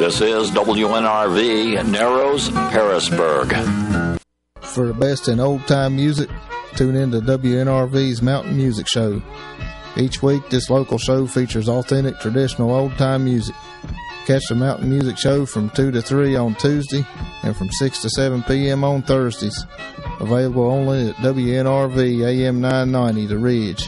This is WNRV, Narrows, Harrisburg. For the best in old-time music, tune in to WNRV's Mountain Music Show. Each week, this local show features authentic, traditional old-time music. Catch the Mountain Music Show from 2 to 3 on Tuesday and from 6 to 7 p.m. on Thursdays. Available only at WNRV AM 990, The Ridge.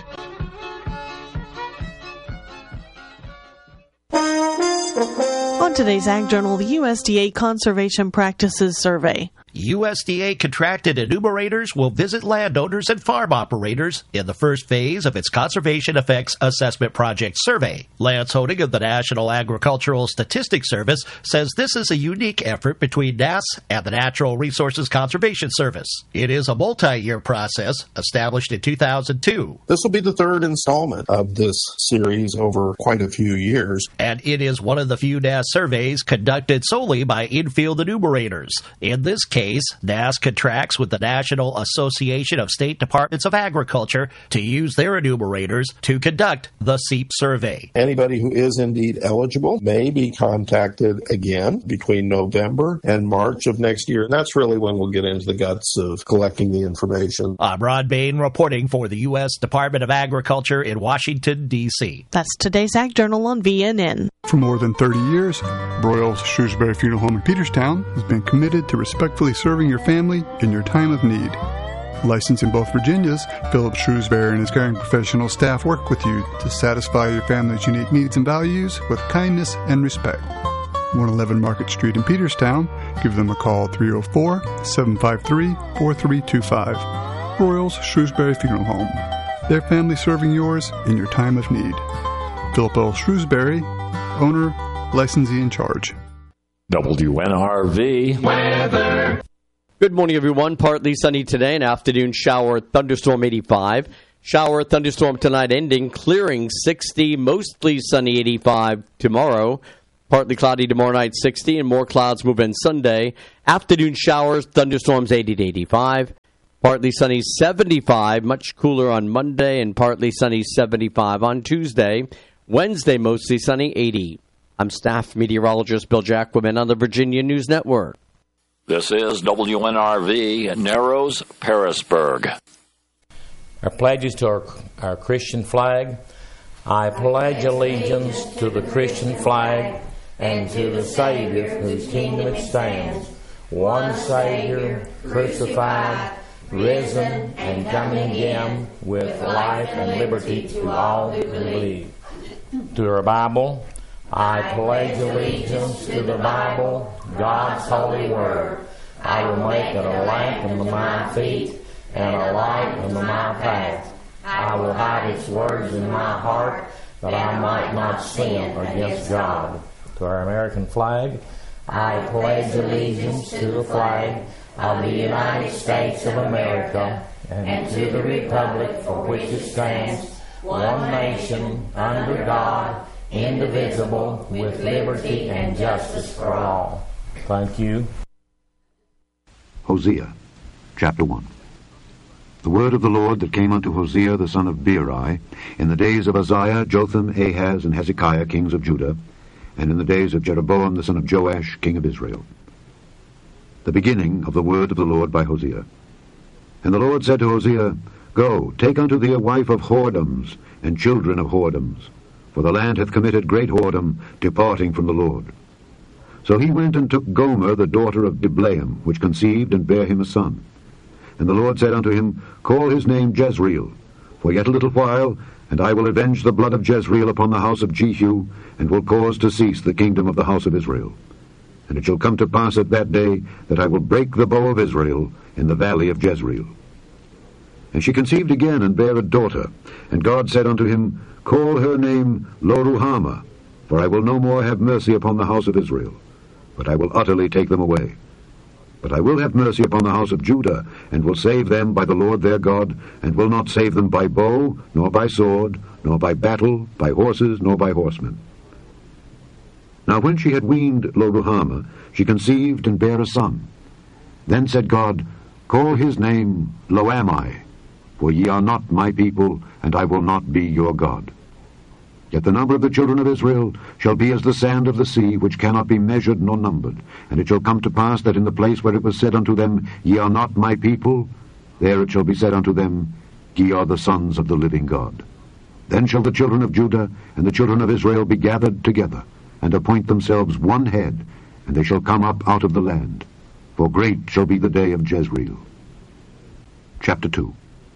On today's Ag Journal, the USDA Conservation Practices Survey. USDA contracted enumerators will visit landowners and farm operators in the first phase of its Conservation Effects Assessment Project survey. Lance Honig of the National Agricultural Statistics Service says this is a unique effort between NASS and the Natural Resources Conservation Service. It is a multi-year process established in 2002. This will be the third installment of this series over quite a few years. And it is one of the few NASS surveys conducted solely by infield enumerators. In this case, NASS contracts with the National Association of State Departments of Agriculture to use their enumerators to conduct the SEEP survey. Anybody who is indeed eligible may be contacted again between November and March of next year. And that's really when we'll get into the guts of collecting the information. I'm Ron Bain reporting for the U.S. Department of Agriculture in Washington, D.C. That's today's Ag Journal on VNN. For more than 30 years, Broyles Shrewsbury Funeral Home in Peterstown has been committed to respectfully serving your family in your time of need. Licensed in both Virginias, Philip Shrewsbury and his caring professional staff work with you to satisfy your family's unique needs and values with kindness and respect. 111 Market Street in Peterstown. Give them a call 304-753-4325. Broyles Shrewsbury Funeral Home. Their family serving yours in your time of need. Philip L. Shrewsbury, owner, licensee in charge. WNRV weather. Good morning, everyone. Partly sunny today, an afternoon shower, thunderstorm 85. Shower, thunderstorm tonight ending, clearing 60, mostly sunny 85 tomorrow. Partly cloudy tomorrow night 60, and more clouds move in Sunday. Afternoon showers, thunderstorms 80 to 85. Partly sunny 75, much cooler on Monday, and partly sunny 75 on Tuesday. Wednesday, mostly sunny 80. I'm staff meteorologist Bill Jacquemin on the Virginia News Network. This is WNRV, Narrows, Harrisburg. Our pledges to our Christian flag. I pledge allegiance to the Christian flag and to the Savior whose kingdom it stands, one Savior, crucified, risen, and coming again with life and liberty to all who believe. To our Bible, I pledge allegiance to the Bible, God's holy word. I will make it a lamp unto my feet and a light unto my path. I will hide its words in my heart, that I might not sin against God. To our American flag, I pledge allegiance to the flag of the United States of America and to the republic for which it stands, one nation, under God, indivisible, with liberty and justice for all. Thank you. Hosea, chapter 1. The word of the Lord that came unto Hosea the son of Beeri in the days of Uzziah, Jotham, Ahaz, and Hezekiah, kings of Judah, and in the days of Jeroboam the son of Joash, king of Israel. The beginning of the word of the Lord by Hosea. And the Lord said to Hosea, Go, take unto thee a wife of whoredoms, and children of whoredoms, for the land hath committed great whoredom, departing from the Lord. So he went and took Gomer, the daughter of Diblaim, which conceived and bare him a son. And the Lord said unto him, Call his name Jezreel, for yet a little while, and I will avenge the blood of Jezreel upon the house of Jehu, and will cause to cease the kingdom of the house of Israel. And it shall come to pass at that day that I will break the bow of Israel in the valley of Jezreel. And she conceived again and bare a daughter. And God said unto him, Call her name Lo-ruhamah, for I will no more have mercy upon the house of Israel, but I will utterly take them away. But I will have mercy upon the house of Judah, and will save them by the Lord their God, and will not save them by bow, nor by sword, nor by battle, by horses, nor by horsemen. Now when she had weaned Lo-ruhamah, she conceived and bare a son. Then said God, Call his name Lo-ammi, for ye are not my people, and I will not be your God. Yet the number of the children of Israel shall be as the sand of the sea, which cannot be measured nor numbered. And it shall come to pass that in the place where it was said unto them, Ye are not my people, there it shall be said unto them, Ye are the sons of the living God. Then shall the children of Judah and the children of Israel be gathered together, and appoint themselves one head, and they shall come up out of the land. For great shall be the day of Jezreel. Chapter 2.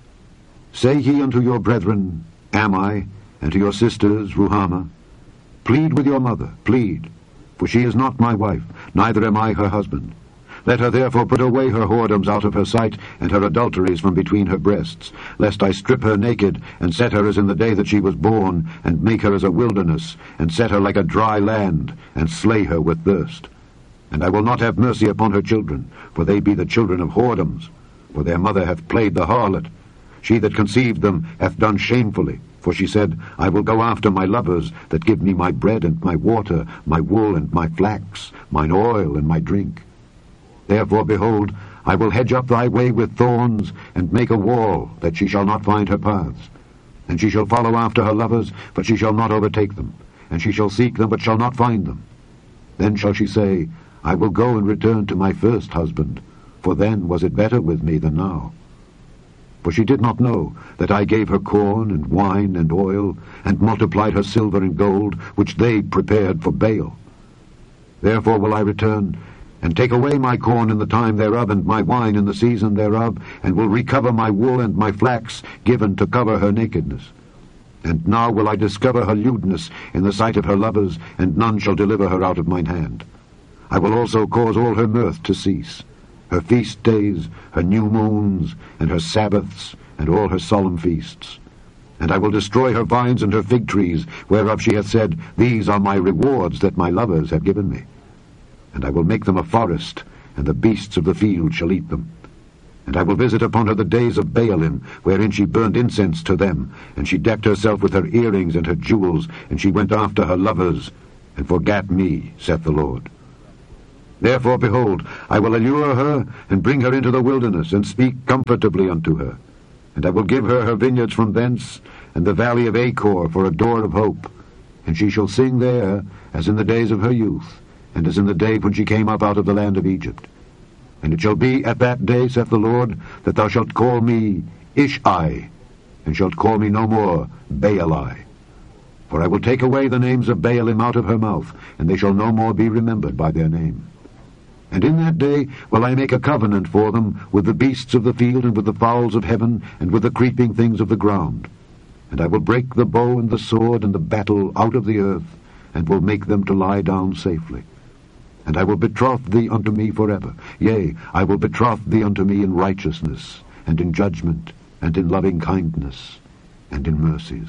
Say ye unto your brethren, Am-I, and to your sisters, Ruhamah, plead with your mother, plead, for she is not my wife, neither am I her husband. Let her therefore put away her whoredoms out of her sight, and her adulteries from between her breasts, lest I strip her naked, and set her as in the day that she was born, and make her as a wilderness, and set her like a dry land, and slay her with thirst. And I will not have mercy upon her children, for they be the children of whoredoms, for their mother hath played the harlot. She that conceived them hath done shamefully, for she said, I will go after my lovers, that give me my bread and my water, my wool and my flax, mine oil and my drink. Therefore, behold, I will hedge up thy way with thorns, and make a wall, that she shall not find her paths. And she shall follow after her lovers, but she shall not overtake them. And she shall seek them, but shall not find them. Then shall she say, I will go and return to my first husband, for then was it better with me than now. For she did not know that I gave her corn and wine and oil, and multiplied her silver and gold, which they prepared for Baal. Therefore will I return, and take away my corn in the time thereof, and my wine in the season thereof, and will recover my wool and my flax, given to cover her nakedness. And now will I discover her lewdness in the sight of her lovers, and none shall deliver her out of mine hand. I will also cause all her mirth to cease, her feast days, her new moons, and her Sabbaths, and all her solemn feasts. And I will destroy her vines and her fig trees, whereof she hath said, These are my rewards that my lovers have given me. And I will make them a forest, and the beasts of the field shall eat them. And I will visit upon her the days of Baalim, wherein she burned incense to them, and she decked herself with her earrings and her jewels, and she went after her lovers, and forgat me, saith the Lord. Therefore, behold, I will allure her, and bring her into the wilderness, and speak comfortably unto her. And I will give her her vineyards from thence, and the valley of Achor for a door of hope. And she shall sing there, as in the days of her youth, and as in the day when she came up out of the land of Egypt. And it shall be at that day, saith the Lord, that thou shalt call me Ish-ai, and shalt call me no more Baali. For I will take away the names of Baalim out of her mouth, and they shall no more be remembered by their name. And in that day will I make a covenant for them with the beasts of the field, and with the fowls of heaven, and with the creeping things of the ground. And I will break the bow and the sword and the battle out of the earth, and will make them to lie down safely. And I will betroth thee unto me forever. Yea, I will betroth thee unto me in righteousness, and in judgment, and in loving kindness, and in mercies.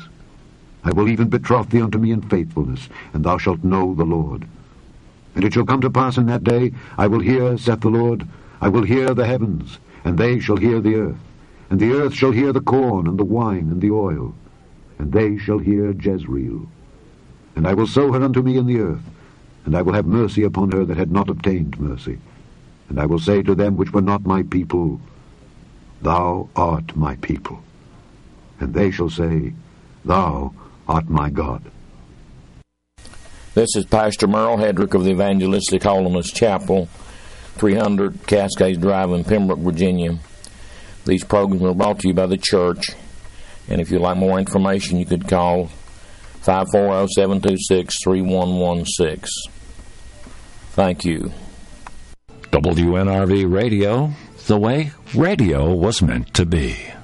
I will even betroth thee unto me in faithfulness, and thou shalt know the Lord. And it shall come to pass in that day, I will hear, saith the Lord, I will hear the heavens, and they shall hear the earth. And the earth shall hear the corn, and the wine, and the oil. And they shall hear Jezreel. And I will sow her unto me in the earth, and I will have mercy upon her that had not obtained mercy. And I will say to them which were not my people, Thou art my people. And they shall say, Thou art my God. This is Pastor Merle Hedrick of the Evangelistic Holiness Chapel, 300 Cascades Drive in Pembroke, Virginia. These programs are brought to you by the church, and if you'd like more information, you could call 540-726-3116. Thank you. WNRV Radio, the way radio was meant to be.